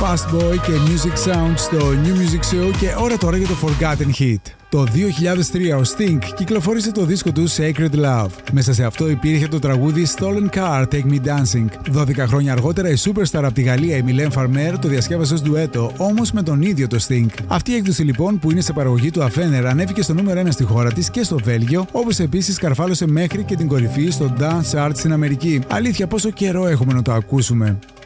Fast Boy και Music Sound στο New Music Show και ώρα τώρα για το Forgotten Hit. Το 2003 ο Sting κυκλοφόρησε το δίσκο του Sacred Love. Μέσα σε αυτό υπήρχε το τραγούδι Stolen Car, Take Me Dancing. 12 χρόνια αργότερα η superstar από τη Γαλλία η Mylène Farmer το διασκεύασε ως ντουέτο, όμως με τον ίδιο το Sting. Αυτή η έκδοση λοιπόν που είναι σε παραγωγή του Afener ανέβηκε στο νούμερο 1 στη χώρα της και στο Βέλγιο, όπως επίσης καρφάλωσε μέχρι και την κορυφή στο Dance Art στην Αμερική. Αλήθεια, πόσο καιρό έχουμε να το ακούσουμε.